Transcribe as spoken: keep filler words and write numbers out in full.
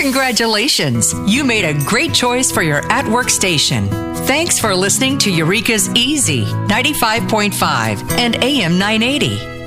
Congratulations! You made a great choice for your at-work station. Thanks for listening to Eureka's Easy ninety-five point five and A M nine eighty.